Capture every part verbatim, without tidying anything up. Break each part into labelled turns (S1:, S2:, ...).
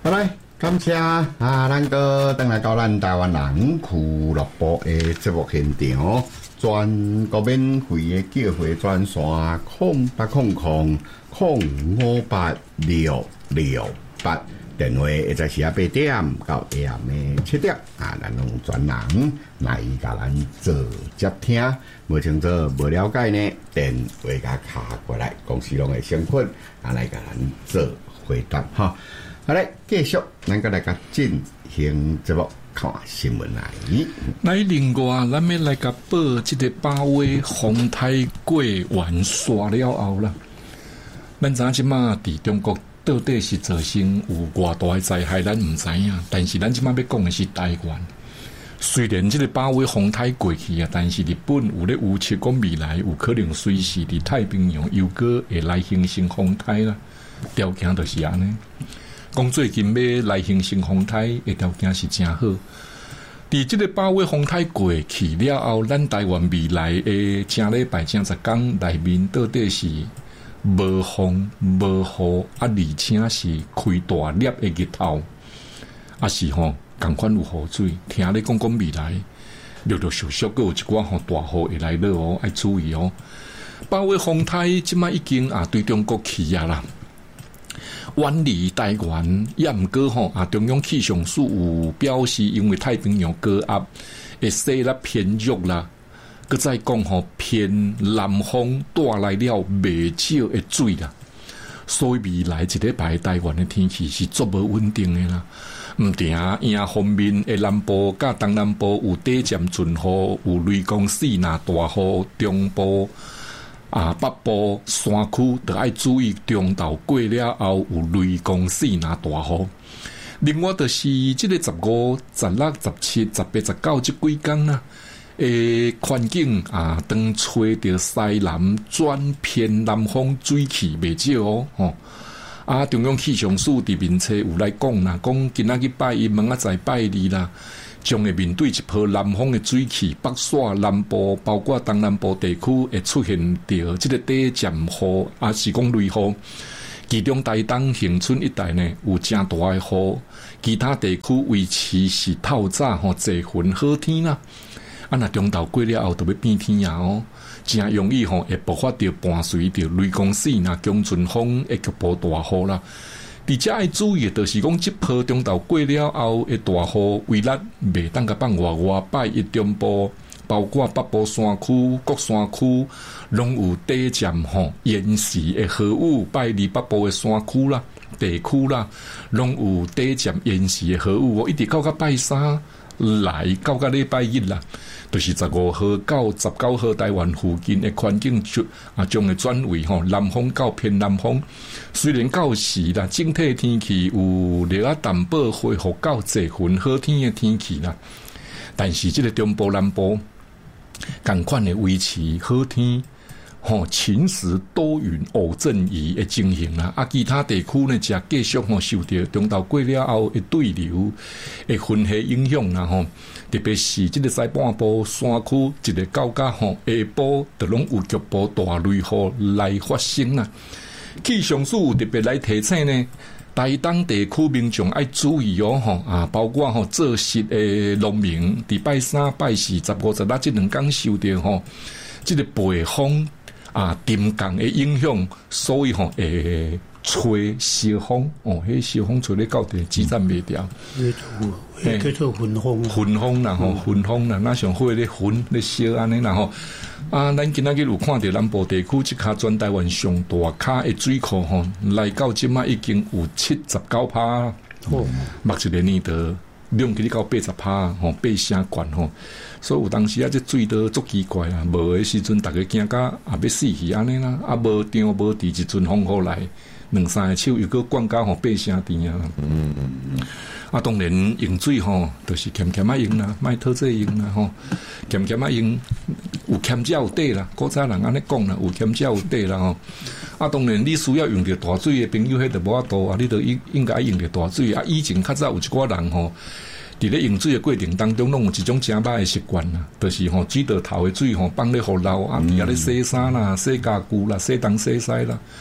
S1: 好来，感谢啊，咱个等来到咱台湾人俱乐部的节目现场，全国免费的叫回专线空八空空空五八六六八。电话会在时啊八点到下暗的七点啊，咱用专人来甲咱做接听，无清楚无了解呢，电话甲卡过来，公司拢会先困啊来甲咱做回答哈。好嘞，继续，咱个来甲进行节目看新闻来。
S2: 来，另外，咱要来甲报即个八位洪台过完刷了后啦，咱知影即马伫中国。到底是造成有偌大的灾害，咱唔知影。但是咱即摆要讲的是台湾。虽然这个八位洪台过去啊，但是日本有咧预测讲未来有可能随时伫太平洋又搁会来形成洪台啦。条件就是安尼。讲最近要来形成洪台的条件是真好。伫这个八位洪台过去了后，咱台湾未来的正礼拜正十天内面，到底是？无风无雨啊，而且是开大粒的日头，啊是吼，共款有雨水。听你讲讲未来，陆陆续续阁有一寡吼大雨会来落哦，要注意哦。八位风台即摆已经啊对中国去啊啦，远离台湾，也毋过吼啊，中央气象署有表示，因为太平洋高压会势力偏弱啦。佮再讲吼，偏南风带来了未少的水啦，所以未来一礼拜台湾的天气是足无稳定的啦。毋定影方面的南部甲东南部有短暂阵雨，有雷公四那大雨，中部啊北部山区就要注意中昼过了后有雷公四那大雨。另外就是即个十五、十六、十七、十八、十九即几天啦。诶，环境啊，当吹着西南转偏南风，水气袂少哦。吼啊，中央气象署伫面册有来讲啦，讲今仔日拜一，明仔载拜二啦，将会面对一波南风的水气，北线南部包括东南部地区会出现着即个短暂雨，啊是讲雷雨。其中台东恒春一带呢有正大的雨，其他地区维持是透早吼侪云好天啦。啊，若中昼过了后，就要变天啊！哦，真容易吼会爆发着伴随着雷公死、那强阵风会局部大雨啦。而且要注意的就是讲，即波中昼过了后的大雨，未来袂当甲放外外拜一中部，包括北部山区、各山区，拢有短暂吼延时的雨雨，拜二北部的山区啦、地区啦，拢有短暂延时的雨雨，我一直到到拜三。来到个礼拜一啦，就是十五号到十九号台湾附近的环境啊，将会转为吼南风到偏南风。虽然到时啦，整体天气有了啊淡薄恢复到侪云好天的天气啦，但是这个中部南部同款的维持好天。吼，晴时多云偶阵雨的情形啦，啊，其他地区呢，则继续吼受到中昼过了后的对流的分系影响啦，吼，特别是这个西半部山区，一个到甲吼下晡，就拢有局部大雷雨来发生啦。气象署特别来提醒呢，台东地区民众要注意哦，吼啊，包括吼做实的农民，伫拜三、拜四、十五、十六这两天受到吼这个北风。啊，沉降的影响，所以吼诶，吹小风哦，迄小风吹咧到地支撑袂掉，
S3: 迄叫做云风，
S2: 云风啦吼，云风啦，那上会咧云咧烧安尼啦吼。啊，咱今仔日有看到南部地区即卡全台湾上大卡的水库吼，来到即马已经有七十九趴，哦，目一个年的。量起到八十趴，吼八成悬吼，所以有当时啊，这水都足奇怪啦。无的时阵，大家惊甲也要死去安尼啦。啊，无场无地，一阵风雨来，两三个手又搁灌到吼八成甜啊。嗯嗯嗯。啊，当然用水吼，就是咸咸啊用啦，莫讨这用啦吼，咸咸啊用，有咸才有底啦。古早人安尼讲啦，有咸才有底啦吼。啊，当然你需要用到大水的朋友，迄就无法度啊，你就应应该用到大水啊。以前较早有一寡人吼。伫咧用水的过程当中，拢有一种真歹的习惯啦，就是吼水道头的水吼放咧互漏啊，底下咧洗衫啦、洗家具啦、洗东洗西啦。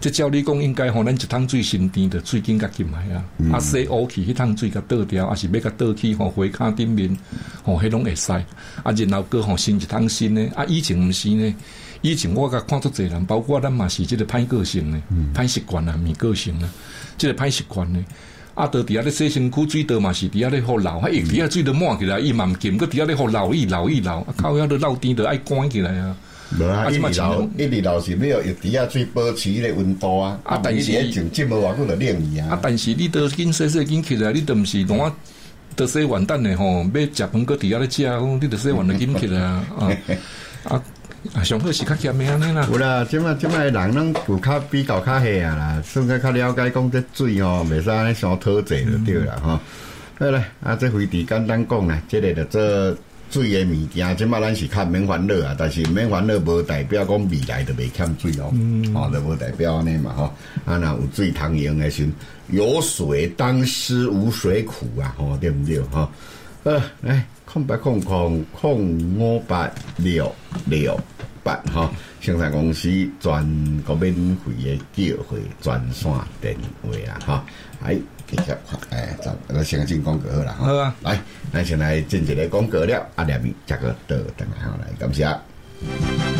S2: 即照你讲，应该吼，咱一桶水新甜的水紧甲进来啊，啊洗乌去，迄桶水甲倒掉，啊是要甲倒去吼花骹顶面，吼迄拢会使。啊，然后搁吼新一桶新的，啊以前毋是呢，以前我甲看足侪人，包括咱嘛是即个歹个性的，歹习惯啊，毋个性啊，即个歹习惯呢。啊，倒伫遐咧洗身躯水倒嘛是伫遐咧互流，啊，伊伫遐水都满起来，伊嘛毋禁，佮伫遐咧互流，伊流伊流，啊，靠遐都漏甜就爱关起来啊。
S1: 无啊，一直流一直流是要用底下水保持迄个温度啊。啊，但是一种浸无偌久就冷去啊。啊，
S2: 但是你都紧洗洗紧起来，你都毋是儂啊，都洗完蛋诶吼，要食饭搁底下咧食，你都洗完就紧起来啊。啊啊，上好是较咸诶安尼啦。
S1: 有啦，即摆即摆人拢有较比较较细啊啦，算个较了解讲这水吼，袂使安尼伤讨济就对啦吼。好啦，啊，这回题简单讲啦，即个就做。水诶物件，即摆咱是较免烦恼啊，但是免烦恼无代表讲未来就袂欠水哦，嗯、哦，就无代表安尼嘛吼。啊，若有水通用诶时，有水当思无水苦啊，吼、哦，对毋对吼？好，来空八空空空五八六六八吼，生产公司全国免费诶叫货专线电话啊，吼，来。继续哎，咱咱先进广告好啦，
S2: 好啊，
S1: 来，咱先来进一个广告了，啊，下面再个倒转来，好来，感谢。